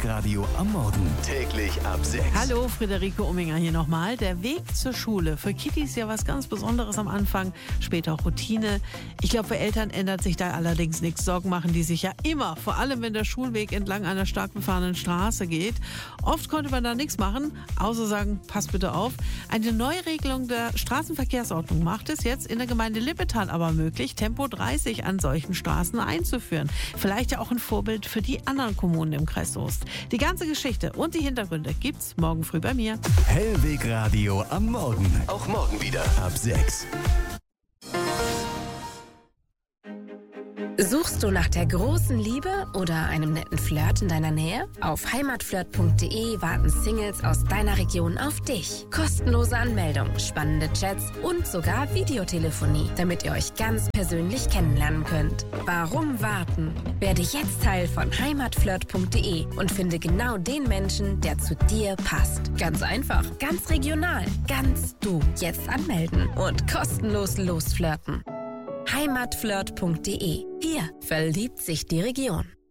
Hellwegradio am Morgen. Täglich ab 6. Hallo, Friederike Umminger hier nochmal. Der Weg zur Schule. Für Kitty ist ja was ganz Besonderes am Anfang, später auch Routine. Ich glaube, für Eltern ändert sich da allerdings nichts. Sorgen machen die sich ja immer, vor allem wenn der Schulweg entlang einer stark befahrenen Straße geht. Oft konnte man da nichts machen, außer sagen, pass bitte auf. Eine Neuregelung der Straßenverkehrsordnung macht es jetzt in der Gemeinde Lippetal aber möglich, Tempo 30 an solchen Straßen einzuführen. Vielleicht ja auch ein Vorbild für die anderen Kommunen im Kreis Soest. Die ganze Geschichte und die Hintergründe gibt's morgen früh bei mir. Hellwegradio am Morgen. Auch morgen wieder ab 6. Suchst du nach der großen Liebe oder einem netten Flirt in deiner Nähe? Auf heimatflirt.de warten Singles aus deiner Region auf dich. Kostenlose Anmeldung, spannende Chats und sogar Videotelefonie, damit ihr euch ganz persönlich kennenlernen könnt. Warum warten? Werde jetzt Teil von heimatflirt.de und finde genau den Menschen, der zu dir passt. Ganz einfach, ganz regional, ganz du. Jetzt anmelden und kostenlos losflirten. heimatflirt.de. Hier verliebt sich die Region.